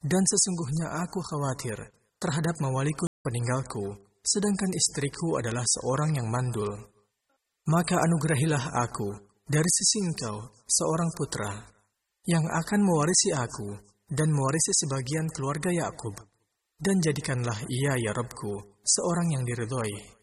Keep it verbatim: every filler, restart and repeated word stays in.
Dan sesungguhnya aku khawatir terhadap mawaliku peninggalku, sedangkan istriku adalah seorang yang mandul. Maka anugerahilah aku dari sisi Engkau seorang putra yang akan mewarisi aku dan mewarisi sebagian keluarga Yakub, dan jadikanlah ia ya Rabbku seorang yang diridhoi.